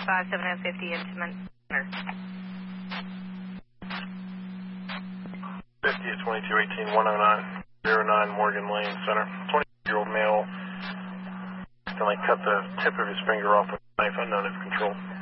57050 Intimate Center. 50 at 2218 109 09 Morgan Lane Center. 20-year-old male accidentally cut the tip of his finger off with a knife, unknown if control.